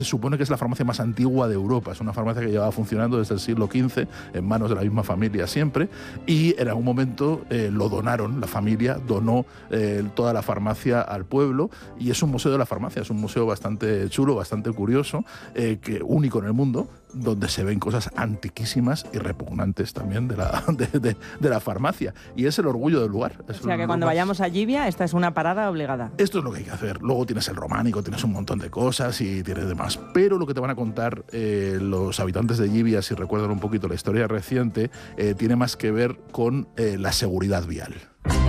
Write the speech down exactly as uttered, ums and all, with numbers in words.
Se supone que es la farmacia más antigua de Europa, es una farmacia que llevaba funcionando desde el siglo quince, en manos de la misma familia siempre, y en algún momento eh, lo donaron, la familia donó eh, toda la farmacia al pueblo, y es un museo de la farmacia, es un museo bastante chulo, bastante curioso, eh, que, único en el mundo, donde se ven cosas antiquísimas y repugnantes también de la, de, de, de la farmacia, y es el orgullo del lugar. O sea que cuando más... vayamos a Llivia, esta es una parada obligada. Esto es lo que hay que hacer. Luego tienes el románico, tienes un montón de cosas y tienes demás. Pero lo que te van a contar eh, los habitantes de Llivia, si recuerdan un poquito la historia reciente, eh, tiene más que ver con eh, la seguridad vial.